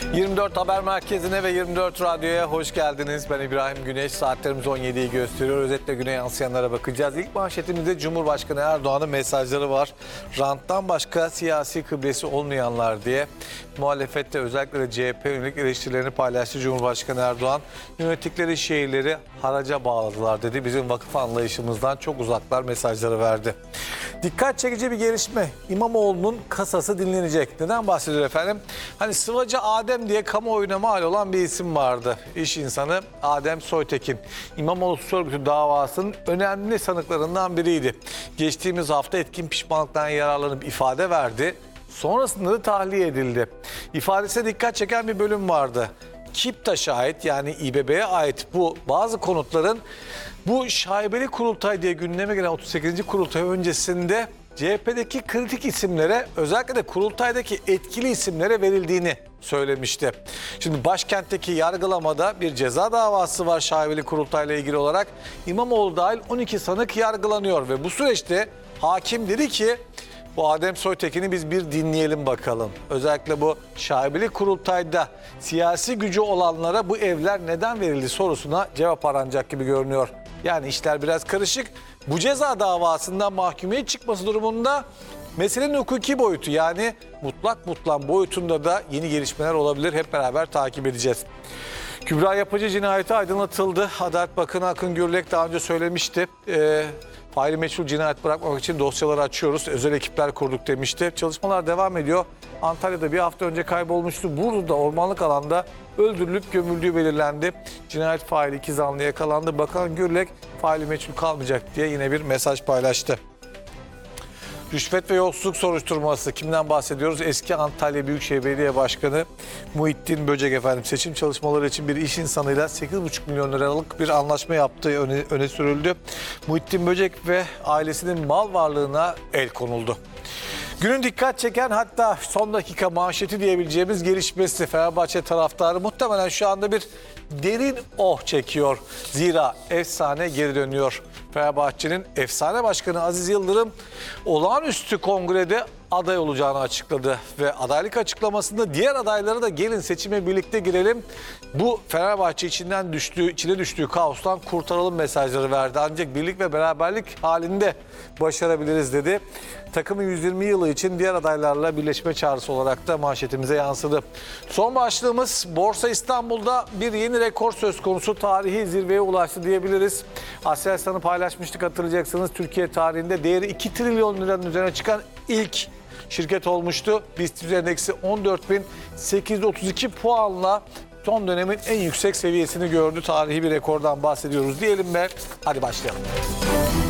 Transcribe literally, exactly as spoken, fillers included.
yirmi dört Haber Merkezi'ne ve yirmi dört Radyo'ya hoş geldiniz. Ben İbrahim Güneş. Saatlerimiz on yediyi gösteriyor. Özetle güne yansıyanlara bakacağız. İlk manşetimizde Cumhurbaşkanı Erdoğan'ın mesajları var. Ranttan başka siyasi kıblesi olmayanlar diye. Muhalefette özellikle de C H P yönelik eleştirilerini paylaştı Cumhurbaşkanı Erdoğan. Yönettikleri şehirleri haraca bağladılar dedi. Bizim vakıf anlayışımızdan çok uzaklar mesajları verdi. Dikkat çekici bir gelişme. İmamoğlu'nun kasası dinlenecek. Neden bahsediyor efendim? Hani Sıvacı Adem diye kamuoyuna mal olan bir isim vardı. İş insanı Adem Soytekin. İmamoğlu Suç Örgütü davasının önemli sanıklarından biriydi. Geçtiğimiz hafta etkin pişmanlıktan yararlanıp ifade verdi. Sonrasında da tahliye edildi. İfadesine dikkat çeken bir bölüm vardı. Kiptaş'a ait yani İBB'ye ait bu bazı konutların bu şaibeli kurultay diye gündeme gelen otuz sekizinci kurultay öncesinde C H P'deki kritik isimlere, özellikle de kurultaydaki etkili isimlere verildiğini söylemişti. Şimdi başkentteki yargılamada bir ceza davası var şaibeli kurultayla ilgili olarak. İmamoğlu dahil on iki sanık yargılanıyor ve bu süreçte hakim dedi ki bu Adem Soytekin'i biz bir dinleyelim bakalım. Özellikle bu şaibeli kurultayda siyasi gücü olanlara bu evler neden verildi sorusuna cevap aranacak gibi görünüyor. Yani işler biraz karışık. Bu ceza davasından mahkumiyet çıkması durumunda meselenin hukuki boyutu yani mutlak mutlan boyutunda da yeni gelişmeler olabilir. Hep beraber takip edeceğiz. Kübra Yapıcı cinayeti aydınlatıldı. Adalet Bakanı Akın Gürlek daha önce söylemişti. Ee, faili meçhul cinayet bırakmak için dosyaları açıyoruz. Özel ekipler kurduk demişti. Çalışmalar devam ediyor. Antalya'da bir hafta önce kaybolmuştu. Burada ormanlık alanda öldürülüp gömüldüğü belirlendi. Cinayet faili iki zanlı yakalandı. Bakan Gürlek faili meçhul kalmayacak diye yine bir mesaj paylaştı. Rüşvet ve yolsuzluk soruşturması kimden bahsediyoruz? Eski Antalya Büyükşehir Belediye Başkanı Muhittin Böcek efendim seçim çalışmaları için bir iş insanıyla sekiz buçuk milyon liralık bir anlaşma yaptığı öne, öne sürüldü. Muhittin Böcek ve ailesinin mal varlığına el konuldu. Günün dikkat çeken hatta son dakika manşeti diyebileceğimiz gelişmesi Fenerbahçe taraftarı muhtemelen şu anda bir derin oh çekiyor. Zira efsane geri dönüyor. Fenerbahçe'nin efsane başkanı Aziz Yıldırım olağanüstü kongrede aday olacağını açıkladı. Ve adaylık açıklamasında diğer adaylara da gelin seçime birlikte girelim. Bu Fenerbahçe içinden düştüğü, içine düştüğü kaostan kurtaralım mesajları verdi. Ancak birlik ve beraberlik halinde başarabiliriz dedi. Takımın yüz yirmi yılı için diğer adaylarla birleşme çağrısı olarak da manşetimize yansıdı. Son başlığımız Borsa İstanbul'da bir yeni rekor söz konusu, tarihi zirveye ulaştı diyebiliriz. Aselsan'ı paylaşmıştık hatırlayacaksınız. Türkiye tarihinde değeri iki trilyon liranın üzerine çıkan ilk şirket olmuştu. BIST endeksi on dört bin sekiz yüz otuz iki puanla son dönemin en yüksek seviyesini gördü. Tarihi bir rekordan bahsediyoruz diyelim ve hadi başlayalım.